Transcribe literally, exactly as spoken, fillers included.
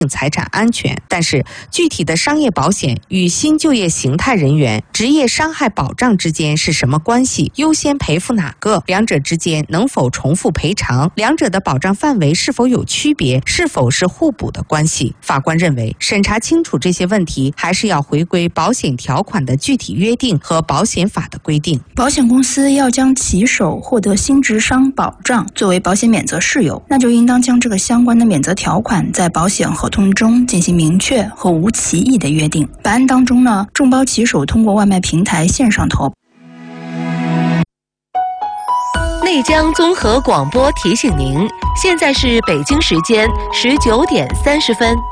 财产安全。但是，具体的商业保险与新就业形态人员职业伤害保障之间是什么关系？优先赔付哪个？两者之间能否重复赔偿？两者的保障范围是否有区别？是否是互补的关系？法官认为，审查清楚这些问题，还是要回归保险条款的具体约定和保险法的规定。 保险公司要将骑手获得新职伤保障作为保险免责事由，那就应当将这个相关的免责条款在保险合同中进行明确和无歧义的约定。本案当中呢，众包骑手通过外卖平台线上投。 内江综合广播提醒您，现在是北京时间十九点三十分。